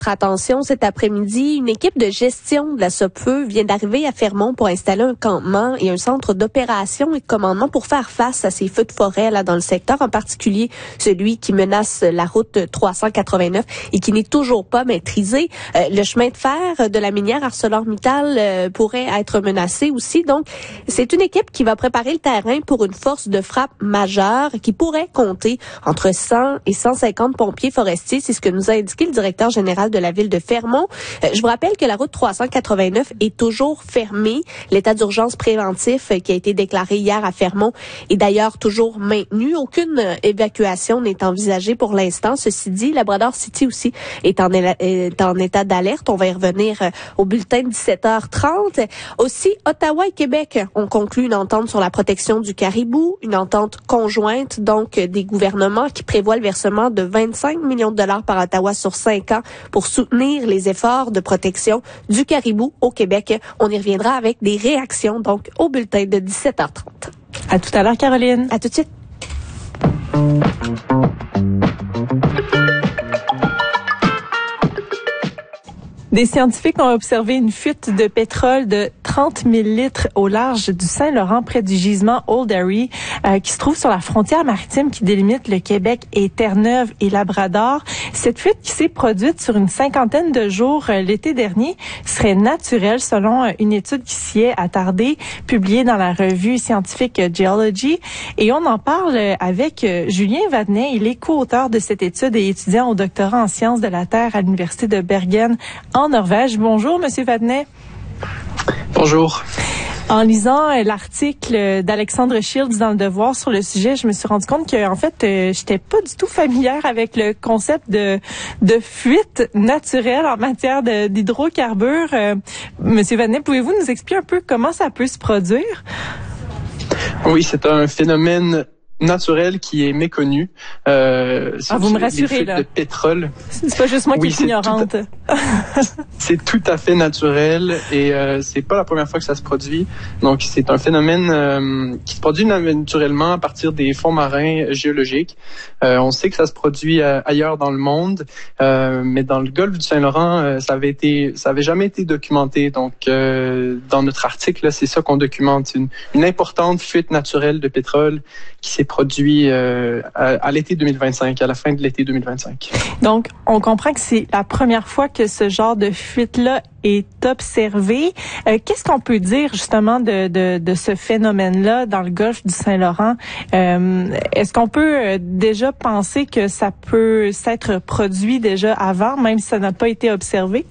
Attention, cet après-midi, une équipe de gestion de la SOPFEU vient d'arriver à Fermont pour installer un campement et un centre d'opération et de commandement pour faire face à ces feux de forêt là dans le secteur, en particulier celui qui menace la route 389 et qui n'est toujours pas maîtrisé. Le chemin de fer de la minière ArcelorMittal pourrait être menacé aussi. Donc, c'est une équipe qui va préparer le terrain pour une force de frappe majeure qui pourrait compter entre 100 et 150 pompiers forestiers. C'est ce que nous a indiqué le directeur général de la ville de Fermont. Je vous rappelle que la route 389 est toujours fermée. L'état d'urgence préventif qui a été déclaré hier à Fermont est d'ailleurs toujours maintenu. Aucune évacuation n'est envisagée pour l'instant. Ceci dit, Labrador City aussi est en état d'alerte. On va y revenir au bulletin de 17h30. Aussi, Ottawa et Québec ont conclu une entente sur la protection du caribou, une entente conjointe donc des gouvernements qui prévoit le versement de 25 millions de dollars par Ottawa sur 5 ans pour soutenir les efforts de protection du caribou au Québec. On y reviendra avec des réactions donc au bulletin de 17h30. À tout à l'heure, Caroline. À tout de suite. Des scientifiques ont observé une fuite de pétrole de 30 000 litres au large du Saint-Laurent près du gisement Old Harry qui se trouve sur la frontière maritime qui délimite le Québec et Terre-Neuve et Labrador. Cette fuite qui s'est produite sur une cinquantaine de jours l'été dernier serait naturelle selon une étude qui s'y est attardée, publiée dans la revue scientifique Geology. Et on en parle avec Julien Vadnet. Il est co-auteur de cette étude et étudiant au doctorat en sciences de la Terre à l'Université de Bergen en Norvège. Bonjour, Monsieur Vadnet. Bonjour. En lisant l'article d'Alexandre Shields dans Le Devoir sur le sujet, je me suis rendu compte que en fait, j'étais pas du tout familière avec le concept de fuite naturelle en matière d'hydrocarbures. Monsieur Vadnet, pouvez-vous nous expliquer un peu comment ça peut se produire? Oui, c'est un phénomène naturel qui est méconnu. Vous me rassurez là. De pétrole. C'est pas juste moi qui suis ignorante. C'est tout à fait naturel et c'est pas la première fois que ça se produit. Donc c'est un phénomène qui se produit naturellement à partir des fonds marins géologiques. On sait que ça se produit ailleurs dans le monde, mais dans le golfe du Saint-Laurent, ça avait jamais été documenté. Donc dans notre article, là, c'est ça qu'on documente, une importante fuite naturelle de pétrole qui s'est produit à l'été 2025, à la fin de l'été 2025. Donc, on comprend que c'est la première fois que ce genre de fuite-là est observé. Qu'est-ce qu'on peut dire justement de ce phénomène-là dans le golfe du Saint-Laurent? Est-ce qu'on peut déjà penser que ça peut s'être produit déjà avant, même si ça n'a pas été observé?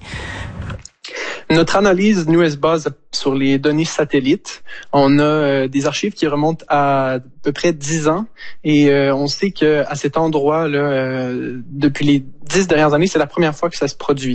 Notre analyse, nous, elle se base sur les données satellites. On a des archives qui remontent à peu près 10 ans et on sait que à cet endroit-là, depuis les 10 dernières années, c'est la première fois que ça se produit.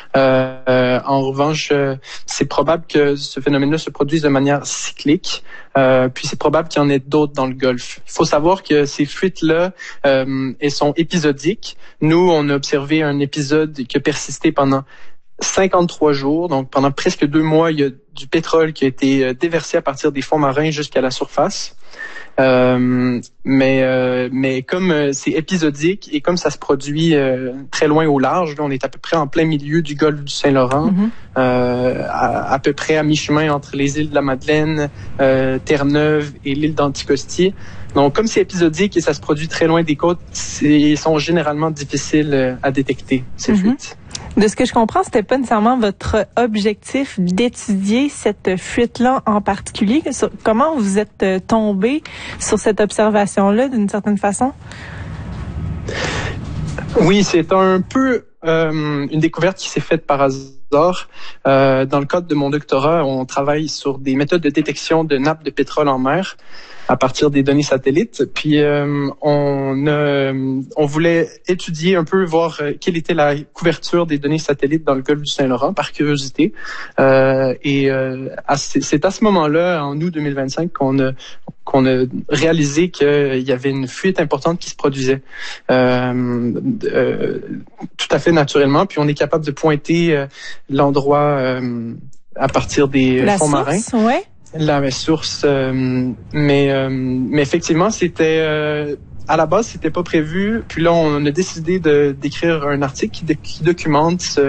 En revanche, c'est probable que ce phénomène-là se produise de manière cyclique. Puis c'est probable qu'il y en ait d'autres dans le Golfe. Il faut savoir que ces fuites-là, elles sont épisodiques. Nous, on a observé un épisode qui a persisté pendant 53 jours, donc pendant presque 2 mois, il y a du pétrole qui a été déversé à partir des fonds marins jusqu'à la surface. Mais comme c'est épisodique et comme ça se produit très loin au large, là, on est à peu près en plein milieu du golfe du Saint-Laurent, à peu près à mi-chemin entre les îles de la Madeleine, Terre-Neuve et l'île d'Anticosti. Donc, comme c'est épisodique et ça se produit très loin des côtes, ils sont généralement difficiles à détecter, ces fuites. De ce que je comprends, c'était pas nécessairement votre objectif d'étudier cette fuite-là en particulier. Comment vous êtes tombé sur cette observation-là d'une certaine façon? Oui, c'est un peu une découverte qui s'est faite par hasard. Dans le cadre de mon doctorat, on travaille sur des méthodes de détection de nappes de pétrole en mer à partir des données satellites. Puis on voulait étudier un peu, voir quelle était la couverture des données satellites dans le golfe du Saint-Laurent par curiosité. C'est à ce moment-là, en août 2025, qu'on a réalisé qu'il y avait une fuite importante qui se produisait tout à fait naturellement. Puis on est capable de pointer l'endroit à partir des fonds marins. Ouais. La source, mais effectivement, c'était à la base, c'était pas prévu. Puis là, on a décidé d'écrire un article qui documente